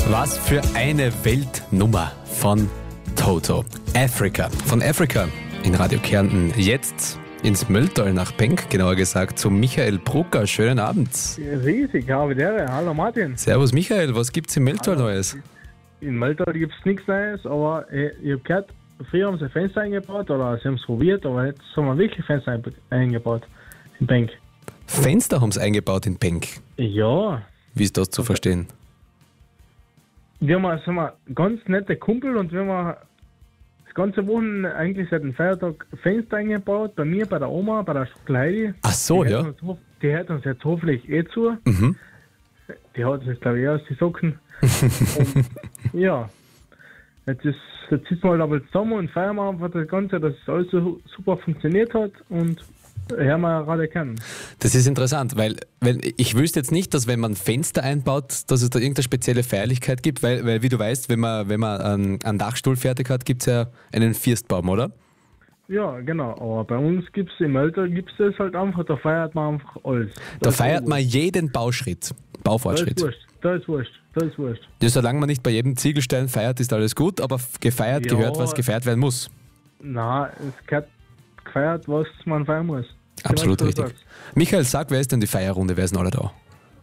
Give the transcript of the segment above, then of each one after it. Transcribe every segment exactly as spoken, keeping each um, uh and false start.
Was für eine Weltnummer von Toto. Africa. Von Africa in Radio Kärnten. Jetzt ins Mölltal nach Penk, genauer gesagt, zu Michael Brucker. Schönen Abend. Riesig, habe der. Hallo Martin. Servus Michael, was gibt's im Mölltal Neues? In Mölltal gibt es nichts Neues, aber äh, ich habe gehört, früher haben sie Fenster eingebaut oder sie haben es probiert, aber jetzt haben wir wirklich Fenster einb- eingebaut in Penk. Fenster haben sie eingebaut in Penk. Ja, Wie ist das zu verstehen? wir haben, sind wir ganz nette Kumpel und wir haben das ganze Wochenende eigentlich seit dem Feiertag Fenster eingebaut, bei mir, bei der Oma, bei der Schwester Heidi. Ach so, die ja. hört uns hof- Die hört uns jetzt hoffentlich eh zu. Mhm. Die hat uns jetzt, glaube ich, eh aus die Socken. Und, ja, jetzt, ist, jetzt sitzen wir halt aber zusammen und feiern wir einfach das Ganze, dass es alles so super funktioniert hat und hören wir gerade kennen. Das ist interessant, weil wenn, ich wüsste jetzt nicht, dass wenn man Fenster einbaut, dass es da irgendeine spezielle Feierlichkeit gibt, weil, weil wie du weißt, wenn man, wenn man einen, einen Dachstuhl fertig hat, gibt es ja einen Firstbaum, oder? Ja, genau, aber bei uns gibt es im Alter gibt es das halt einfach, da feiert man einfach alles. Da ist feiert eh man wurscht. jeden Bauschritt, Da ist Baufortschritt. wurscht, da ist wurscht, da ist wurscht. Ja, solange man nicht bei jedem Ziegelstein feiert, ist alles gut, aber gefeiert Ja. gehört, was gefeiert werden muss. Na, es gehört gefeiert, was man feiern muss. Absolut Genau so richtig. sagst. Michael, sag, wer ist denn die Feierrunde? Wer ist denn alle da?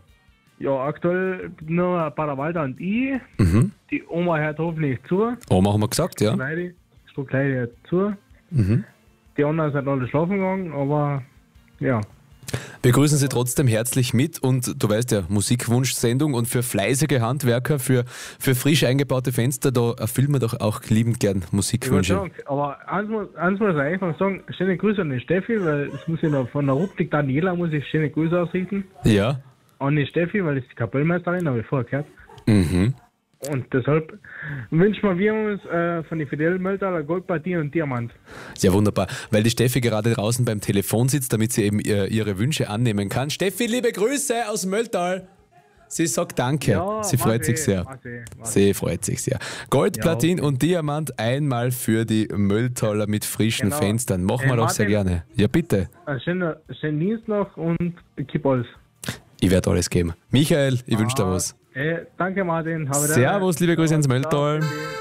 Ja, aktuell nur Paderwalder und ich. Mhm. Die Oma hört hoffentlich zu. Oma haben wir gesagt, ja. Heidi, Heidi hört zu. Mhm. Die anderen sind alle schlafen gegangen, aber ja. Wir grüßen Sie trotzdem herzlich mit und du weißt ja, Musikwunschsendung und für fleißige Handwerker, für, für frisch eingebaute Fenster, da erfüllen wir doch auch liebend gern Ich wollte Musikwünsche. sagen, aber eins muss, eins muss ich einfach sagen, schöne Grüße an die Steffi, weil das muss ich noch von der Rubrik Daniela muss ich schöne Grüße ausrichten. Ja. An die Steffi, weil das ist die Kapellmeisterin, habe ich vorher gehört. Mhm. Und deshalb wünschen wir uns äh, von die Fidel Mölltaler Goldpartie und Diamant. Ja, wunderbar, weil die Steffi gerade draußen beim Telefon sitzt, damit sie eben ihr, ihre Wünsche annehmen kann. Steffi, liebe Grüße aus Mölltal. Sie sagt Danke. Ja, sie freut weiß sich ich, sehr. weiß ich, weiß Sie freut sich sehr. Gold, Ja, Platin und Diamant einmal für die Mölltaler mit frischen Genau. Fenstern. Machen wir Äh, doch sehr Martin. gerne. Ja, bitte. Ein schöner, schönen Dienst noch und gib alles. Ich werde alles geben. Michael, ich wünsche dir was. Äh, danke Martin. Habe Servus, liebe Grüße ins Mölltal. Ciao.